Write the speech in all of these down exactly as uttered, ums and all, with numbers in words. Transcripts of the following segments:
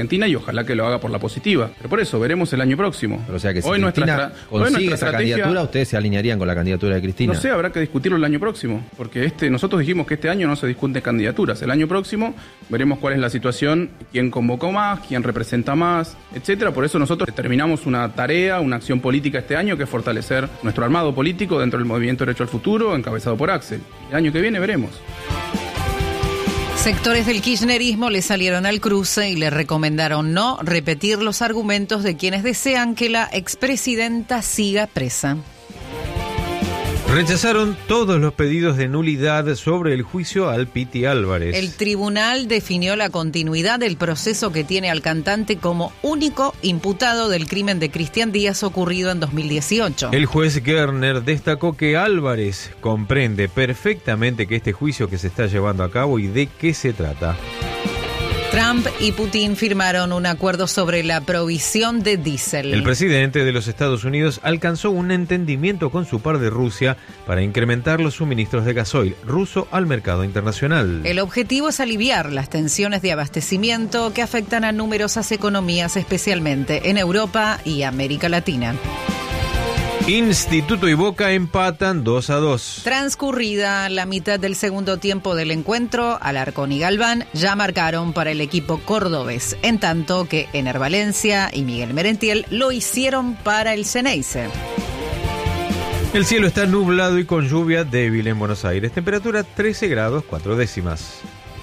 Argentina y ojalá que lo haga por la positiva. Pero por eso, veremos el año próximo. Pero o sea que si hoy Cristina nuestra, consigue hoy esa candidatura, ustedes se alinearían con la candidatura de Cristina. No sé, habrá que discutirlo el año próximo, porque este nosotros dijimos que este año no se discuten candidaturas. El año próximo veremos cuál es la situación, quién convocó más, quién representa más, etcétera. Por eso nosotros determinamos una tarea, una acción política este año, que es fortalecer nuestro armado político dentro del Movimiento Derecho al Futuro, encabezado por Axel. El año que viene veremos. Sectores del kirchnerismo le salieron al cruce y le recomendaron no repetir los argumentos de quienes desean que la expresidenta siga presa. Rechazaron todos los pedidos de nulidad sobre el juicio al Piti Álvarez. El tribunal definió la continuidad del proceso que tiene al cantante como único imputado del crimen de Cristian Díaz ocurrido en dos mil dieciocho. El juez Gerner destacó que Álvarez comprende perfectamente que este juicio que se está llevando a cabo y de qué se trata. Trump y Putin firmaron un acuerdo sobre la provisión de diésel. El presidente de los Estados Unidos alcanzó un entendimiento con su par de Rusia para incrementar los suministros de gasoil ruso al mercado internacional. El objetivo es aliviar las tensiones de abastecimiento que afectan a numerosas economías, especialmente en Europa y América Latina. Instituto y Boca empatan dos a dos. Transcurrida la mitad del segundo tiempo del encuentro, Alarcón y Galván ya marcaron para el equipo cordobés, en tanto que Ener Valencia y Miguel Merentiel lo hicieron para el Ceneice. El cielo está nublado y con lluvia débil en Buenos Aires. Temperatura trece grados cuatro décimas.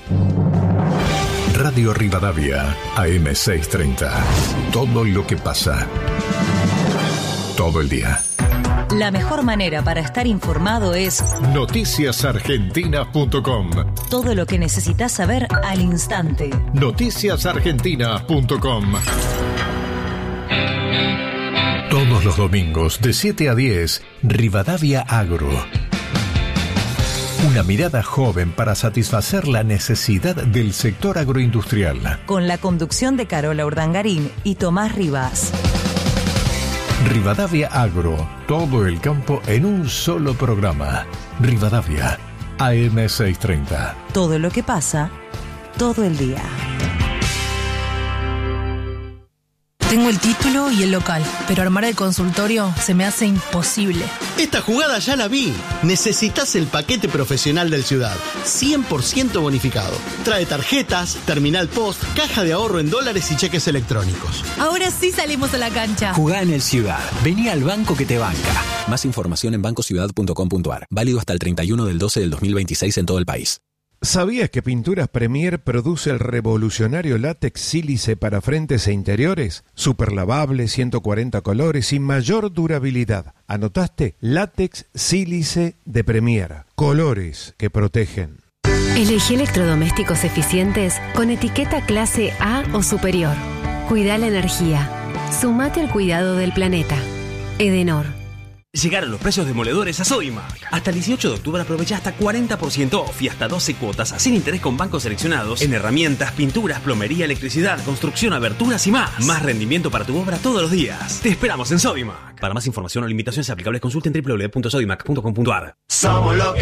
Radio Rivadavia, A M seiscientos treinta. Todo lo que pasa. Todo el día. La mejor manera para estar informado es noticias argentinas punto com. Todo lo que necesitas saber al instante. noticias argentinas punto com. Todos los domingos de siete a diez, Rivadavia Agro. Una mirada joven para satisfacer la necesidad del sector agroindustrial. Con la conducción de Carola Urdangarín y Tomás Rivas. Rivadavia Agro, todo el campo en un solo programa. Rivadavia, A M seiscientos treinta. Todo lo que pasa, todo el día. Tengo el título y el local, pero armar el consultorio se me hace imposible. Esta jugada ya la vi. Necesitas el paquete profesional del Ciudad, cien por ciento bonificado. Trae tarjetas, terminal post, caja de ahorro en dólares y cheques electrónicos. Ahora sí salimos a la cancha. Jugá en el Ciudad. Vení al banco que te banca. Más información en banco ciudad punto com punto a r. Válido hasta el treinta y uno del doce del dos mil veintiséis en todo el país. ¿Sabías que Pinturas Premier produce el revolucionario látex sílice para frentes e interiores? Super lavable, ciento cuarenta colores y mayor durabilidad. ¿Anotaste? Látex sílice de Premier. Colores que protegen. Elegí electrodomésticos eficientes con etiqueta clase A o superior. Cuida la energía. Sumate al cuidado del planeta. Edenor. Llegaron los precios demoledores a Sodimac. Hasta el dieciocho de octubre aprovecha hasta cuarenta por ciento off y hasta doce cuotas sin interés con bancos seleccionados en herramientas, pinturas, plomería, electricidad, construcción, aberturas y más. Más rendimiento para tu obra todos los días. Te esperamos en Sodimac. Para más información o limitaciones aplicables consulten doble u doble u doble u punto sodimac punto com punto a r. Somos lo